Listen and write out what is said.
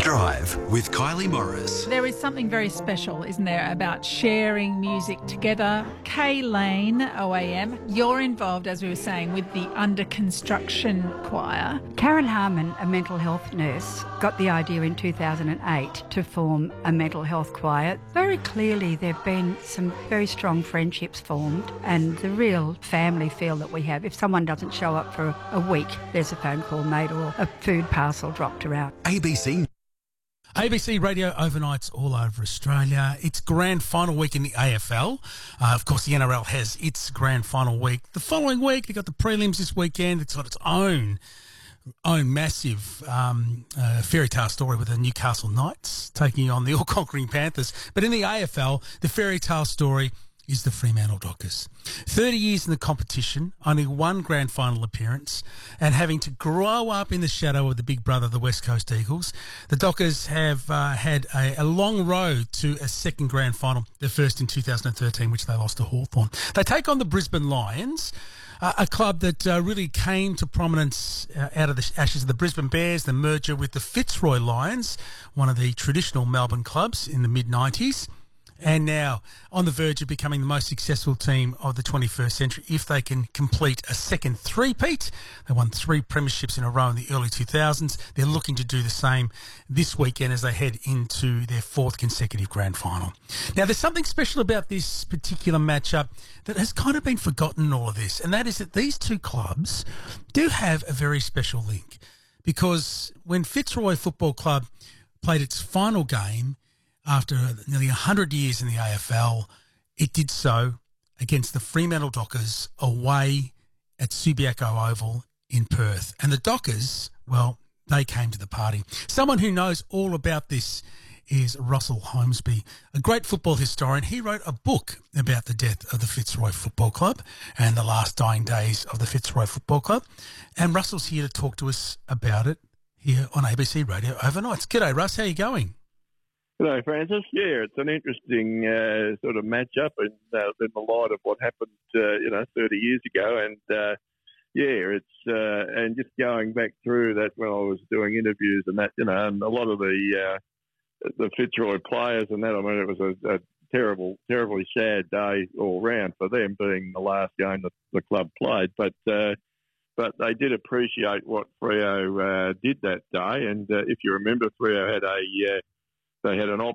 Drive with Kylie Morris. There is something very special, isn't there, about sharing music together. Kay Lane, OAM, you're involved, as we were saying, with the Under Construction Choir. Karen Harmon, a mental health nurse, got the idea in 2008 to form a mental health choir. Very clearly there have been some very strong friendships formed and the real family feel that we have. If someone doesn't show up for a week, there's a phone call made or a food parcel dropped around. ABC Radio overnights all over Australia. It's grand final week in the AFL. Of course, the NRL has its grand final week. The following week, they've got the prelims this weekend. It's got its own massive fairy tale story with the Newcastle Knights taking on the all-conquering Panthers. But in the AFL, the fairy tale story is the Fremantle Dockers. 30 years in the competition, only one grand final appearance, and having to grow up in the shadow of the big brother, the West Coast Eagles, the Dockers have had a long road to a second grand final, their first in 2013, which they lost to Hawthorn. They take on the Brisbane Lions, a club that really came to prominence out of the ashes of the Brisbane Bears, the merger with the Fitzroy Lions, one of the traditional Melbourne clubs in the mid-90s. And now on the verge of becoming the most successful team of the 21st century if they can complete a second three-peat. They won 3 premierships in a row in the early 2000s. They're looking to do the same this weekend as they head into their 4th consecutive grand final. Now, there's something special about this particular matchup that has kind of been forgotten in all of this, and that is that these two clubs do have a very special link, because when Fitzroy Football Club played its final game after nearly 100 years in the AFL, it did so against the Fremantle Dockers away at Subiaco Oval in Perth. And the Dockers, well, they came to the party. Someone who knows all about this is Russell Holmesby, a great football historian. He wrote a book about the death of the Fitzroy Football Club and the last dying days of the Fitzroy Football Club. And Russell's here to talk to us about it here on ABC Radio Overnights. G'day, Russ. How are you going? Hello, Francis. Yeah, it's an interesting sort of matchup in the light of what happened, 30 years ago. And, it's and just going back through that when I was doing interviews and that, and a lot of the Fitzroy players and that, I mean, it was a terribly sad day all round for them, being the last game that the club played. But they did appreciate what Freo did that day. And if you remember, Freo had they had an